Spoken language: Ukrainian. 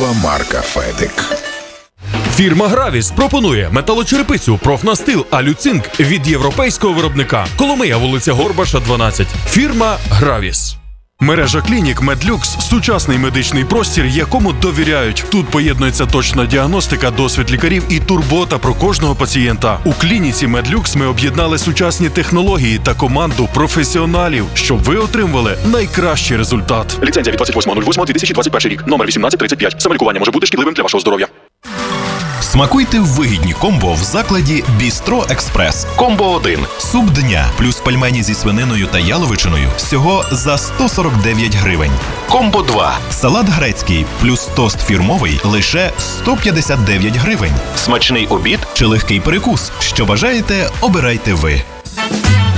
торгова марка «Федик». Фірма «Гравіс» пропонує металочерепицю, профнастил, алюцинк від європейського виробника. Коломия, вулиця Горбаша, 12. Фірма «Гравіс». Мережа клінік «Медлюкс» – сучасний медичний простір, якому довіряють. Тут поєднується точна діагностика, досвід лікарів і турбота про кожного пацієнта. У клініці «Медлюкс» ми об'єднали сучасні технології та команду професіоналів, щоб ви отримували найкращий результат. Ліцензія від 28.08.2021 рік. Номер 1835. Самолікування може бути шкідливим для вашого здоров'я. Смакуйте вигідні комбо в закладі «Бістро Експрес». Комбо 1. Суп дня плюс пельмені зі свининою та яловичиною всього за 149 гривень. Комбо 2. Салат грецький плюс тост фірмовий лише 159 гривень. Смачний обід чи легкий перекус. Що бажаєте, обирайте ви.